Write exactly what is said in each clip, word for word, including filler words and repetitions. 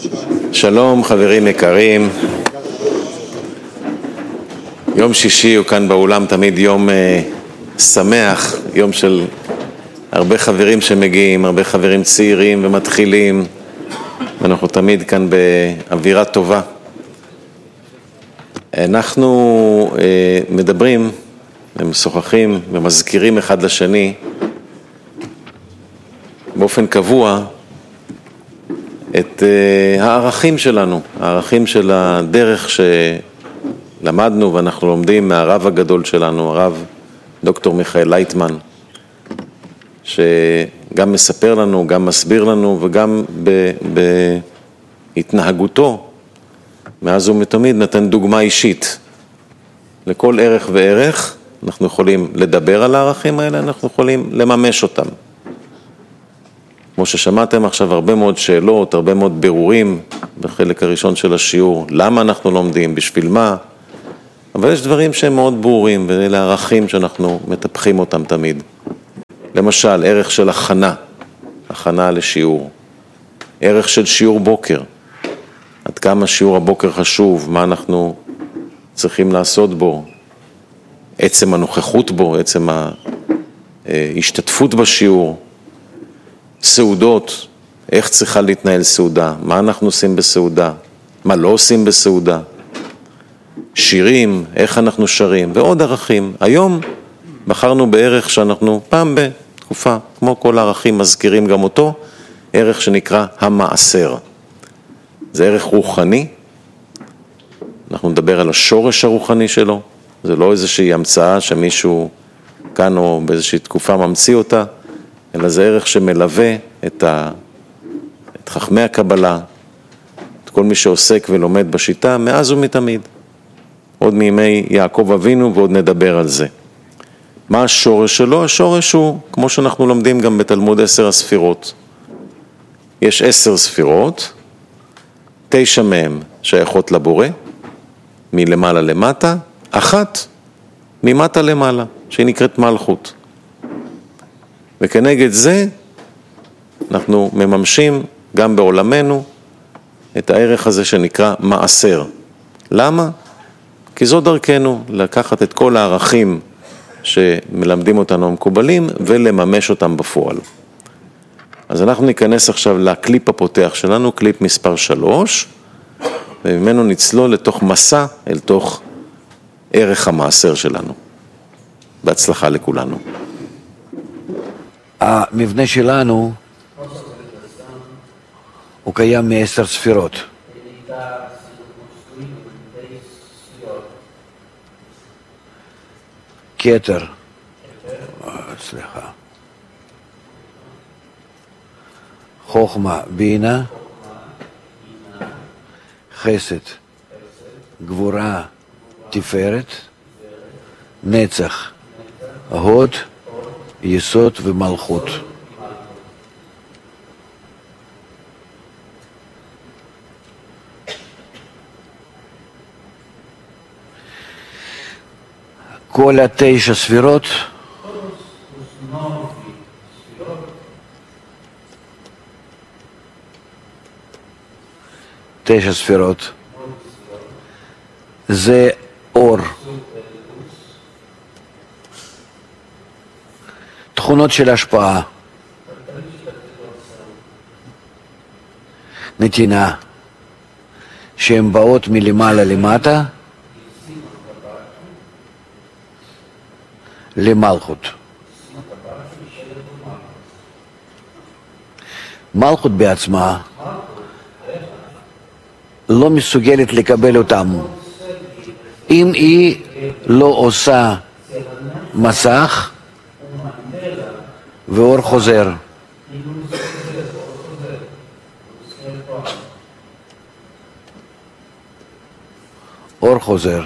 שלום חברים יקרים, יום שישי הוא כאן באולם תמיד יום אה, שמח, יום של הרבה חברים שמגיעים, הרבה חברים צעירים ומתחילים, ואנחנו תמיד כאן באווירה טובה. אנחנו אה, מדברים ומשוחחים ומזכירים אחד לשני באופן קבוע את uh, הערכים שלנו, הערכים של הדרך שלמדנו ואנחנו לומדים מהרב הגדול שלנו, הרב דוקטור מיכאל לייטמן, שגם מספר לנו, גם מסביר לנו וגם בהתנהגותו מאז ומתמיד נתן דוגמה אישית. לכל ערך וערך אנחנו יכולים לדבר על הערכים האלה, אנחנו יכולים לממש אותם. כמו ששמעתם עכשיו הרבה מאוד שאלות, הרבה מאוד בירורים בחלק הראשון של השיעור, למה אנחנו לומדים, בשביל מה, אבל יש דברים שהם מאוד ברורים, ואלה ערכים שאנחנו מטפחים אותם תמיד. למשל, ערך של הכנה, הכנה לשיעור, ערך של שיעור בוקר, עד כמה שיעור הבוקר חשוב, מה אנחנו צריכים לעשות בו, עצם הנוכחות בו, עצם ההשתתפות בשיעור, סעודות, איך צריכה להתנהל סעודה, מה אנחנו עושים בסעודה, מה לא עושים בסעודה, שירים, איך אנחנו שרים, ועוד ערכים. היום בחרנו בערך שאנחנו פעם בתקופה, כמו כל הערכים מזכירים גם אותו, ערך שנקרא המעשר. זה ערך רוחני, אנחנו נדבר על השורש הרוחני שלו, זה לא איזושהי המצאה שמישהו כאן או באיזושהי תקופה ממציא אותה, אלא זה ערך שמלווה את, ה... את חכמי הקבלה, את כל מי שעוסק ולומד בשיטה, מאז ומתמיד. עוד מימי יעקב אבינו ועוד נדבר על זה. מה השורש שלו? השורש הוא, כמו שאנחנו לומדים גם בתלמוד עשר הספירות. יש עשר ספירות, תשע מהם שייכות לבורא, מלמעלה למטה, אחת ממטה למעלה, שהיא נקראת מלכות. וכנגד זה אנחנו מממשים גם בעולמנו את הערך הזה שנקרא מעשר. למה? כי זו דרכנו לקחת את כל הערכים שמלמדים אותנו המקובלים ולממש אותם בפועל. אז אנחנו ניכנס עכשיו לקליפ הפותח שלנו, קליפ מספר שלוש, וממנו נצלול לתוך מסע אל תוך ערך המעשר שלנו. בהצלחה לכולנו. המבנה שלנו הוא קיים מעשר ספירות. כתר, סליחה, חוכמה, בינה, חסד, גבורה, תפארת, נצח, הוד, יסוד ומלכות. כל התשע ספירות תשע ספירות זה אור, תכונות של השפעה, נתינה, שהן באות מלמעלה למטה למלכות. מלכות בעצמה לא מסוגלת לקבל אותם אם היא לא עושה מסך ואור חוזר. אור חוזר.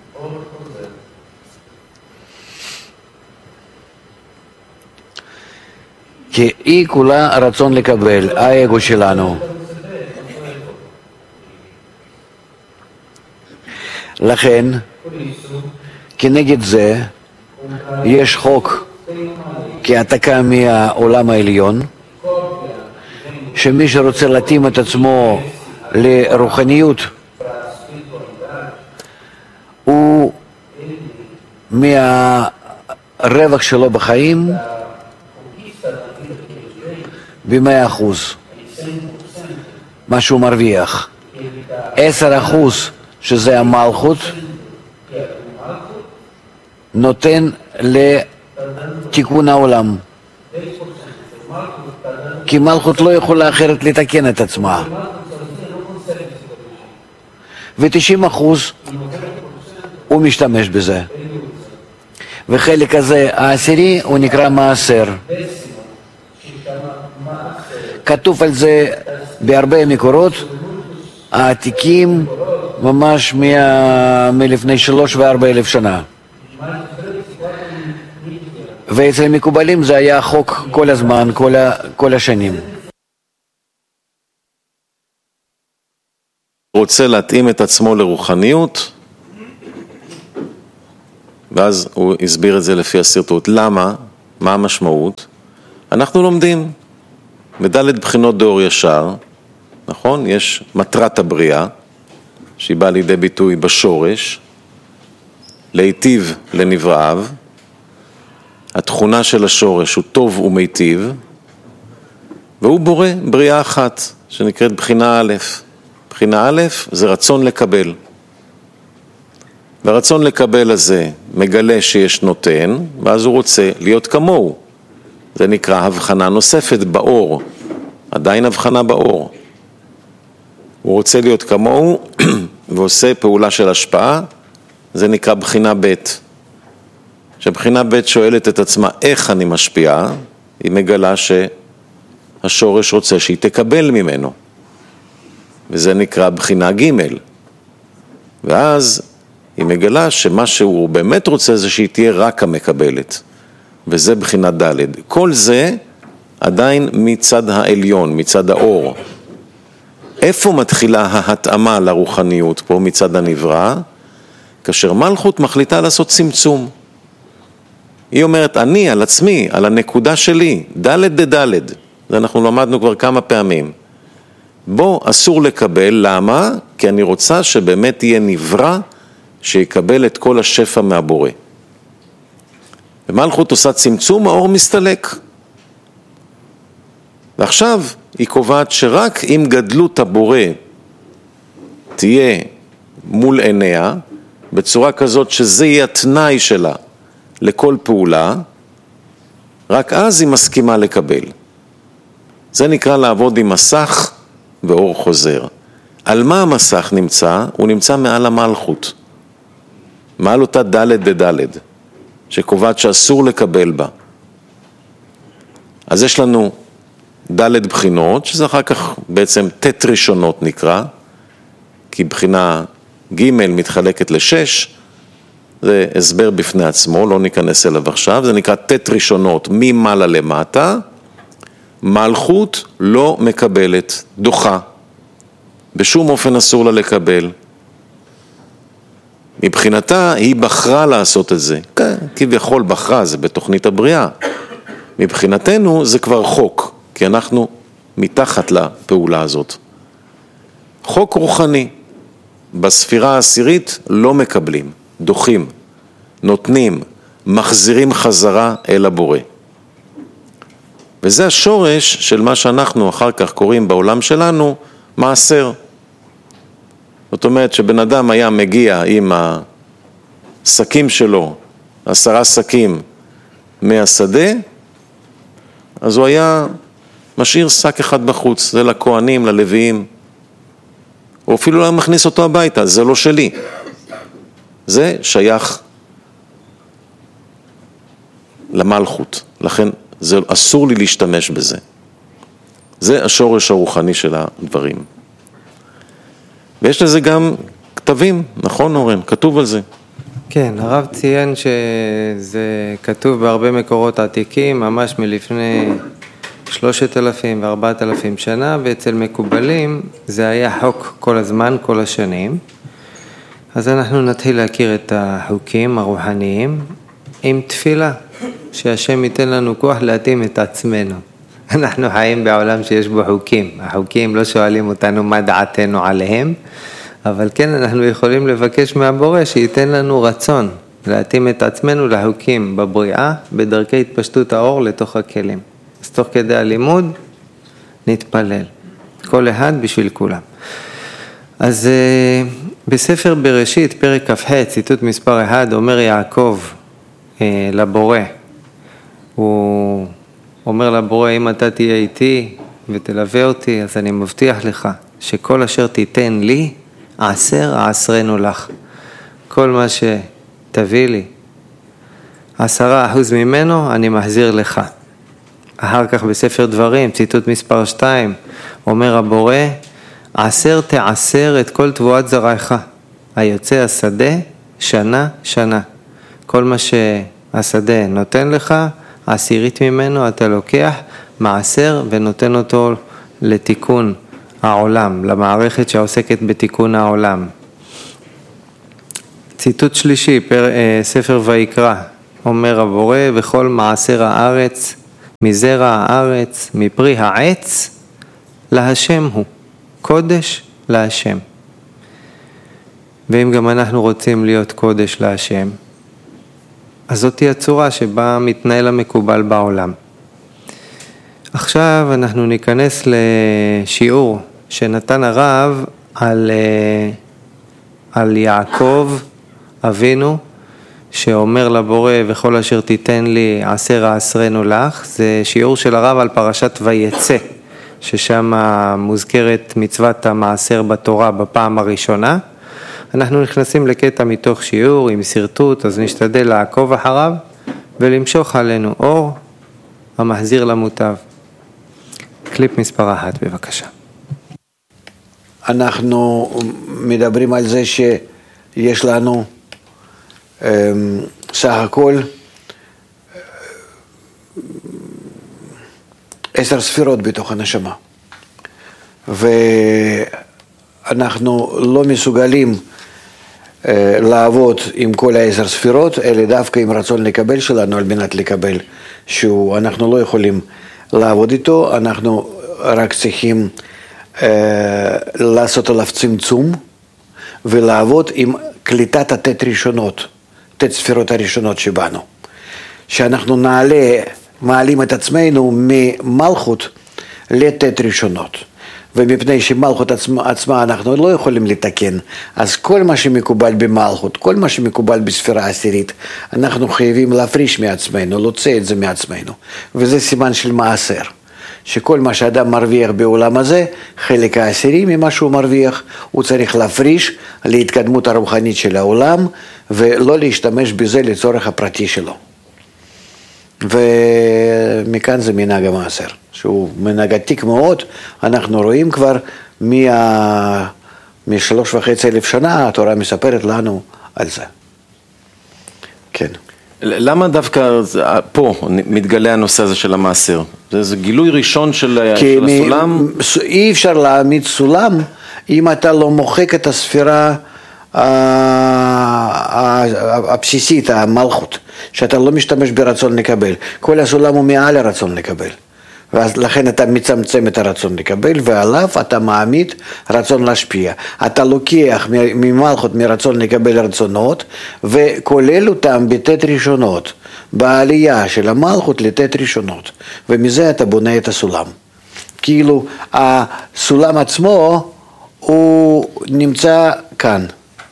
כי היא כולה רצון לקבל, האגו שלנו. לכן, כנגד זה, יש חוק כהעתקה מהעולם העליון, שמי שרוצה להתאים את עצמו לרוחניות הוא מהרווח שלו בחיים ב-מאה אחוז, מה שהוא מרוויח. עשר אחוז שזה המלכות נותן לתיקון העולם, כי מלכות לא יכולה אחרת לתקן את עצמה. ו-תשעים אחוז הוא משתמש בזה. וחלק הזה העשירי הוא נקרא מעשר. כתוב על זה בהרבה מקורות העתיקים, ממש מה... מלפני שלוש וארבע אלף שנה. ואצל מקובלים זה היה חוק כל הזמן, כל, ה... כל השנים. רוצה להתאים את עצמו לרוחניות, ואז הוא הסביר את זה לפי הסרטוט. למה? מה המשמעות? אנחנו לומדים בדלת בחינות דאור ישר, נכון? יש מטרת הבריאה, שהיא באה לידי ביטוי בשורש, להיטיב לנבראיו. התכונה של השורש הוא טוב ומיטיב, והוא בורא בריאה אחת, שנקראת בחינה א'. בחינה א' זה רצון לקבל. והרצון לקבל הזה מגלה שיש נותן, ואז הוא רוצה להיות כמוהו. זה נקרא הבחנה נוספת באור, עדיין הבחנה באור. הוא רוצה להיות כמוהו ועושה פעולה של השפעה, זה נקרא בחינה ב'. שבחינה ב' שואלת את עצמה איך אני משפיעה, היא מגלה שהשורש רוצה שהיא תקבל ממנו. וזה נקרא בחינה ג'. ואז היא מגלה שמה שהוא באמת רוצה זה שהיא תהיה רק המקבלת. וזה בחינה ד'. כל זה עדיין מצד העליון, מצד האור. איפה מתחילה ההתאמה לרוחניות פה מצד הנברא? כאשר מלכות מחליטה לעשות צמצום. היא אומרת, אני על עצמי, על הנקודה שלי, ד' ד'. זה אנחנו למדנו כבר כמה פעמים. בו אסור לקבל, למה? כי אני רוצה שבאמת יהיה נברא שיקבל את כל השפע מהבורא. ומלכות עושה צמצום, האור מסתלק. ועכשיו היא קובעת שרק אם גדלות הבורא תהיה מול עיניה, בצורה כזאת שזה יהיה התנאי שלה לכל פעולה, רק אז היא מסכימה לקבל. זה נקרא לעבוד עם מסך ואור חוזר. על מה המסך נמצא? הוא נמצא מעל המלכות. מעל אותה ד' ד' שקובעת שאסור לקבל בה. אז יש לנו ד' בחינות, שזה אחר כך בעצם ת' ראשונות נקרא, כי בחינה ג' מתחלקת לשש, זה הסבר בפני עצמו, לא ניכנס אליו עכשיו, זה נקרא ת' ראשונות ממעלה למטה, מלכות לא מקבלת, דוחה, בשום אופן אסור לה לקבל. מבחינתה היא בחרה לעשות את זה, כן, כביכול בחרה, זה בתוכנית הבריאה. מבחינתנו זה כבר חוק, כי אנחנו מתחת לפעולה הזאת. חוק רוחני, בספירה העשירית לא מקבלים, דוחים, נותנים, מחזירים חזרה אל הבורא. וזה השורש של מה שאנחנו אחר כך קוראים בעולם שלנו, מעשר. זאת אומרת שבן אדם היה מגיע עם השקים שלו, עשרה שקים מהשדה, אז הוא היה משאיר שק אחד בחוץ, זה לכהנים, ללוויים. הוא אפילו לא מכניס אותו הביתה, זה לא שלי. זה שייך למלכות, לכן זה אסור לי להשתמש בזה. זה השורש הרוחני של הדברים. ויש לזה גם כתבים, נכון אורן? כתוב על זה. כן, הרב ציין שזה כתוב בהרבה מקורות עתיקים, ממש מלפני שלושת אלפים וארבעת אלפים שנה, ואצל מקובלים זה היה חוק כל הזמן, כל השנים. אז אנחנו נתחיל להכיר את החוקים הרוחניים עם תפילה, שהשם ייתן לנו כוח להתאים את עצמנו אנחנו חיים בעולם שיש בו חוקים. החוקים לא שואלים אותנו מה דעתנו עליהם, אבל כן אנחנו יכולים לבקש מהבורא שייתן לנו רצון להתאים את עצמנו לחוקים בבריאה, בדרכי התפשטות האור לתוך הכלים. אז תוך כדי הלימוד נתפלל, כל אחד בשביל כולם. אז בספר בראשית, פרק כ"ח, ציטוט מספר אחד, אומר יעקב לבורא, הוא אומר לבורא, אם אתה תהיה איתי ותלווה אותי, אז אני מבטיח לך שכל אשר תיתן לי, עשר עשרנו לך. כל מה שתביא לי, עשרה אחוז ממנו, אני מחזיר לך. אחר כך בספר דברים, ציטוט מספר שתיים, אומר הבורא, עשר תעשר את כל תבואת זרעך, היוצא השדה שנה שנה. כל מה שהשדה נותן לך, עשירית ממנו אתה לוקח מעשר ונותן אותו לתיקון העולם, למערכת שעוסקת בתיקון העולם. ציטוט שלישי, פר, ספר ויקרא, אומר הבורא, וכל מעשר הארץ, מזרע הארץ, מפרי העץ, להשם הוא, קודש להשם. ואם גם אנחנו רוצים להיות קודש להשם, אז זאת היא הצורה שבה מתנהל המקובל בעולם. עכשיו אנחנו ניכנס לשיעור שנתן הרב על, על יעקב אבינו, שאומר לבורא וכל אשר תיתן לי עשר עשרנו לך. זה שיעור של הרב על פרשת ויצא, ששם מוזכרת מצוות המעשר בתורה בפעם הראשונה. אנחנו נכנסים לקטע מתוך שיעור עם סרטוט, אז נשתדל לעקוב אחריו ולמשוך עלינו אור המחזיר למוטב. קליפ מספר אחת בבקשה. אנחנו מדברים על זה שיש לנו סך הכל עשר ספירות בתוך הנשמה, ואנחנו לא מסוגלים לעבוד עם כל העשר ספירות, אלא דווקא עם רצון לקבל שלנו על מנת לקבל, שאנחנו לא יכולים לעבוד איתו, אנחנו רק צריכים אה, לעשות עליו צמצום ולעבוד עם קליטת התת ראשונות, תת ספירות הראשונות שבנו, שאנחנו נעלה, מעלים את עצמנו ממלכות לתת ראשונות. ומפני שמלכות עצמה, עצמה אנחנו לא יכולים לתקן, אז כל מה שמקובל במלכות, כל מה שמקובל בספירה עשירית, אנחנו חייבים להפריש מעצמנו, להוציא את זה מעצמנו. וזה סימן של מעשר, שכל מה שאדם מרוויח בעולם הזה, חלק העשירי ממה שהוא מרוויח, הוא צריך להפריש להתקדמות הרוחנית של העולם, ולא להשתמש בזה לצורך הפרטי שלו. ומכאן זה מנהג המעשר, שהוא מנהג עתיק מאוד. אנחנו רואים כבר מה... משלוש וחצי אלף שנה, התורה מספרת לנו על זה. כן. למה דווקא פה מתגלה הנושא הזה של המעשר? זה, זה גילוי ראשון של, של מ... הסולם? אי אפשר להעמיד סולם אם אתה לא מוחק את הספירה הבסיסית, המלכות, שאתה לא משתמש ברצון לקבל. כל הסולם הוא מעל הרצון לקבל, ולכן אתה מצמצם את הרצון לקבל, ועליו אתה מעמיד רצון להשפיע. אתה לוקח ממלכות, מרצון לקבל רצונות, וכולל אותם בתת ראשונות, בעלייה של המלכות לתת ראשונות, ומזה אתה בונה את הסולם. כאילו הסולם עצמו הוא נמצא כאן,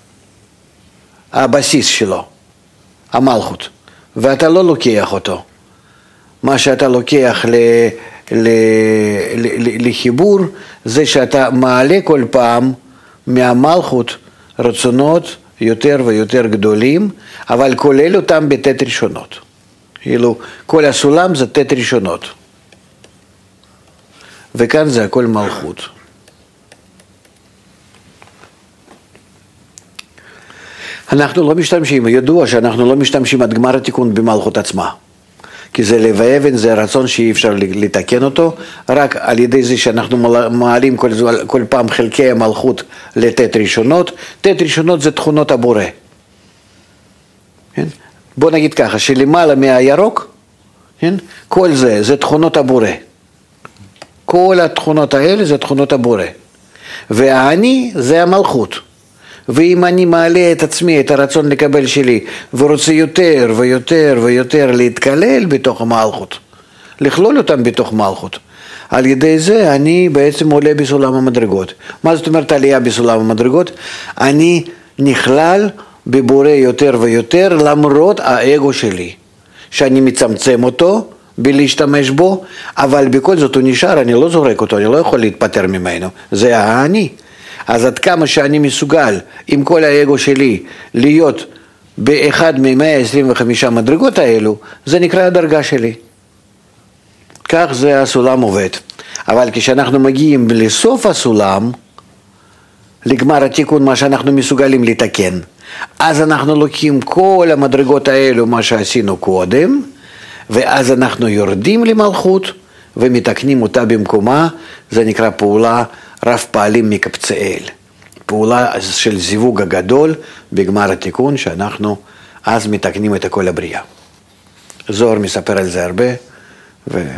הבסיס שלו, המלכות, ואתה לא לוקח אותו. מה שאתה לוקח ל, ל, ל, לחיבור זה שאתה מעלה כל פעם מהמלכות רצונות יותר ויותר גדולים, אבל כולל אותם בתת ראשונות. כאילו כל הסולם זה תת ראשונות, וכאן זה הכל מלכות. אנחנו לא משתמשים, ידוע שאנחנו לא משתמשים עד גמר התיקון במלכות עצמה, כי זה לב האבן, זה רצון שאי אפשר לתקן אותו, רק על ידי זה שאנחנו מעלים כל, כל פעם חלקי המלכות לתת ראשונות. תת ראשונות זה תכונות הבורא. כן? בוא נגיד ככה, שלמעלה מהירוק, כן? כל זה, זה תכונות הבורא. כל התכונות האלה זה תכונות הבורא. והאני זה המלכות. ואם אני מעלה את עצמי, את הרצון לקבל שלי, ורוצה יותר ויותר ויותר להתקלל בתוך המלכות, לכלול אותם בתוך מלכות, על ידי זה אני בעצם עולה בסולם המדרגות. מה זאת אומרת עלייה בסולם המדרגות? אני נכלל בבורא יותר ויותר למרות האגו שלי, שאני מצמצם אותו בלהשתמש בו, אבל בכל זאת הוא נשאר, אני לא זורק אותו, אני לא יכול להתפטר ממנו, זה האני. אז עד כמה שאני מסוגל עם כל האגו שלי להיות באחד מ-מאה עשרים וחמש מדרגות האלו, זה נקרא הדרגה שלי. כך זה הסולם עובד. אבל כשאנחנו מגיעים לסוף הסולם, לגמר התיקון, מה שאנחנו מסוגלים לתקן, אז אנחנו לוקחים כל המדרגות האלו, מה שעשינו קודם, ואז אנחנו יורדים למלכות ומתקנים אותה במקומה. זה נקרא פעולה רב פעלים מקבצאל, פעולה של זיווג הגדול בגמר התיקון, שאנחנו אז מתקנים את כל הבריאה. זוהר מספר על זה הרבה, ו...